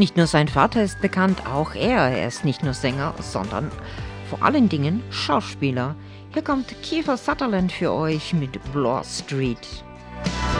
Nicht nur sein Vater ist bekannt, auch er ist nicht nur Sänger, sondern vor allen Dingen Schauspieler. Hier kommt Kiefer Sutherland für euch mit Bloor Street.